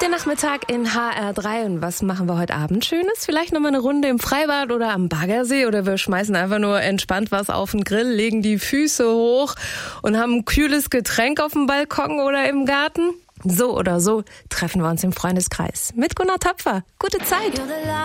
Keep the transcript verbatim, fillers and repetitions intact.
Der Nachmittag in H R drei. Und was machen wir heute Abend Schönes? Vielleicht nochmal eine Runde im Freibad oder am Baggersee, oder wir schmeißen einfach nur entspannt was auf den Grill, legen die Füße hoch und haben ein kühles Getränk auf dem Balkon oder im Garten. So oder so treffen wir uns im Freundeskreis mit Gunnar Töpfer. Gute Zeit!